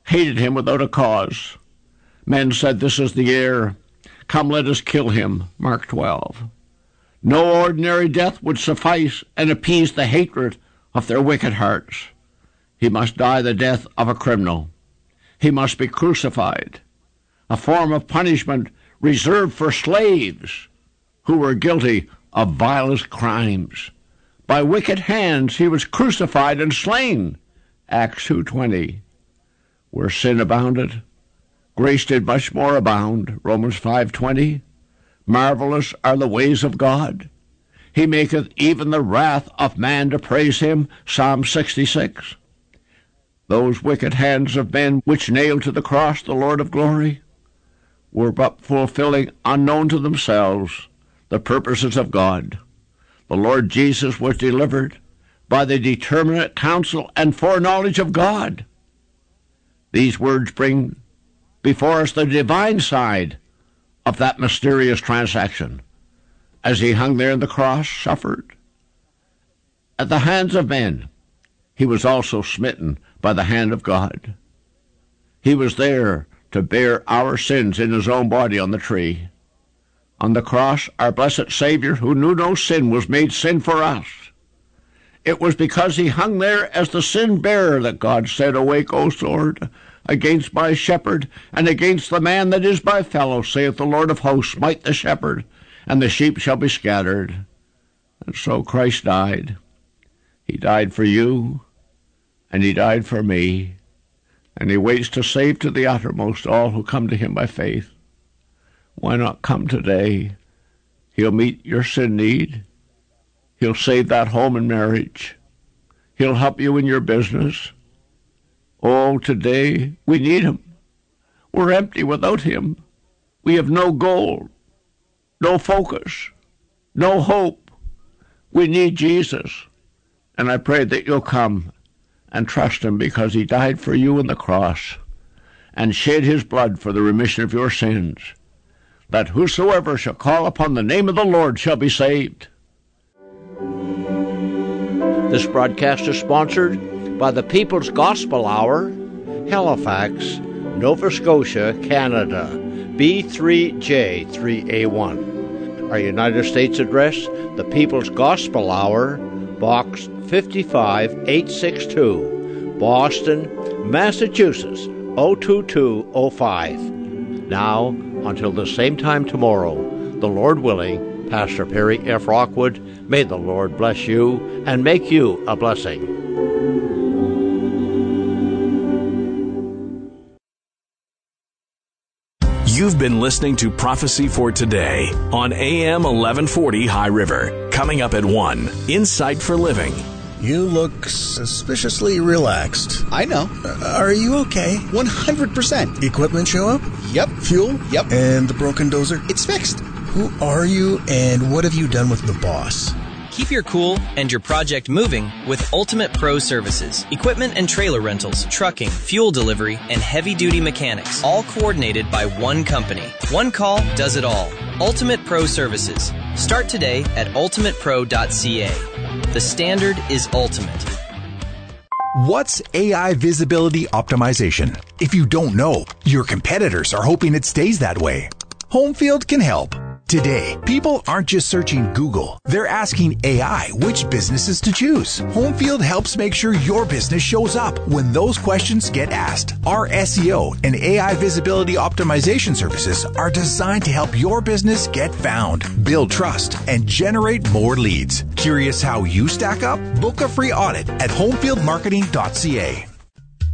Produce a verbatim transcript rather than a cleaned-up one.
hated him without a cause. Men said, "This is the heir. Come, let us kill him." Mark twelve. No ordinary death would suffice and appease the hatred of their wicked hearts. He must die the death of a criminal. He must be crucified, a form of punishment reserved for slaves who were guilty of vilest crimes. By wicked hands he was crucified and slain. Acts two twenty. Where sin abounded, grace did much more abound. Romans five twenty. Marvelous are the ways of God. He maketh even the wrath of man to praise him. Psalm sixty-six. Those wicked hands of men which nailed to the cross the Lord of glory were but fulfilling, unknown to themselves, the purposes of God. The Lord Jesus was delivered by the determinate counsel and foreknowledge of God. These words bring before us the divine side of that mysterious transaction. As he hung there on the cross, suffered at the hands of men, he was also smitten by the hand of God. He was there to bear our sins in his own body on the tree. On the cross, our blessed Savior, who knew no sin, was made sin for us. It was because he hung there as the sin-bearer that God said, "Awake, O sword, against my shepherd, and against the man that is my fellow, saith the Lord of hosts, smite the shepherd, and the sheep shall be scattered." And so Christ died. He died for you, and he died for me, and he waits to save to the uttermost all who come to him by faith. Why not come today? He'll meet your sin need. He'll save that home and marriage. He'll help you in your business. Oh, today we need him. We're empty without him. We have no goal, no focus, no hope. We need Jesus. And I pray that you'll come and trust him, because he died for you on the cross and shed his blood for the remission of your sins, that whosoever shall call upon the name of the Lord shall be saved. This broadcast is sponsored by the People's Gospel Hour, Halifax, Nova Scotia, Canada, B three J three A one. Our United States address, the People's Gospel Hour, Box fifty-five eight sixty-two, Boston, Massachusetts, oh two two oh five. Now, until the same time tomorrow, the Lord willing, Pastor Perry F. Rockwood, may the Lord bless you and make you a blessing. You've been listening to Prophecy for Today on A M eleven forty High River. Coming up at one, Insight for Living. You look suspiciously relaxed. I know. Uh, are you okay? one hundred percent. Equipment show up? Yep. Fuel? Yep. And the broken dozer? It's fixed. Who are you and what have you done with the boss? Keep your cool and your project moving with Ultimate Pro Services. Equipment and trailer rentals, trucking, fuel delivery, and heavy-duty mechanics, all coordinated by one company. One call does it all. Ultimate Pro Services. Start today at ultimate pro dot c a. The standard is ultimate. What's A I visibility optimization? If you don't know, your competitors are hoping it stays that way. Homefield can help. Today, people aren't just searching Google. They're asking A I which businesses to choose. Homefield helps make sure your business shows up when those questions get asked. Our S E O and A I visibility optimization services are designed to help your business get found, build trust, and generate more leads. Curious how you stack up? Book a free audit at homefield marketing dot c a.